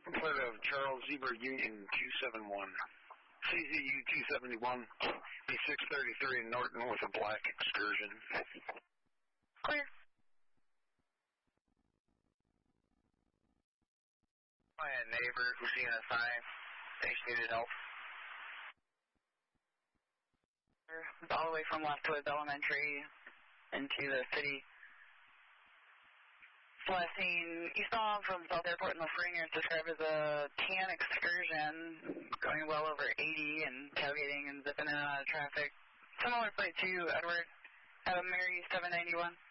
Input of Charles Zebra Union 271. CZU 271. B633 Norton with a black excursion. Clear. My neighbor, CNSI. They needed help. All the way from Leftwoods Elementary into the city. Last seen eastbound from South Airport in La Frenier is described as a tan excursion going well over 80 and tailgating and zipping in and out of traffic. Similar plate to Edward, Mary 791.